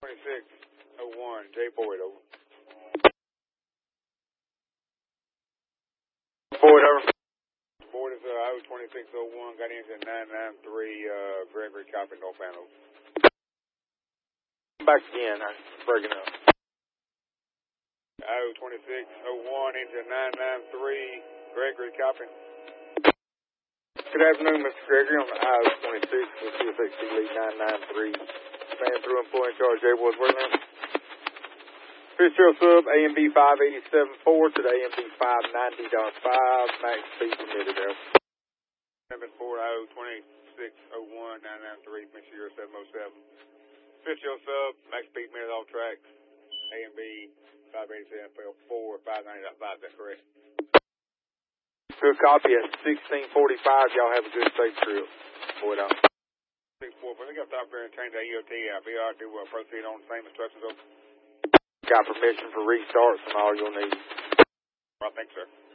2601, J. Boyd, over. Boyd, over. Boyd is 2601, got engine 993, Gregory, copy, northbound, over. Back again, I'm breaking up. 2601, engine 993, Gregory, copy. Good afternoon, Mr. Gregory. On the I-26 with CFXT Lead 993. Stand through employee in charge, J. Boyd, where now? Fitzgerald sub, AMB 587.4 to the AMB 590.5. Max speed permitted there. 2601, 993, make sure you're 707. Fitzgerald sub, max speed minute all tracks, AMB 587.4, 590.5, is that correct? Good copy at 1645. Y'all have a good safe trip. Boyd out. 64, but we got to stop here and change that EOT out. VR to proceed on the same instructions, over. Got permission for restarts and all you'll need. Well, thanks, sir.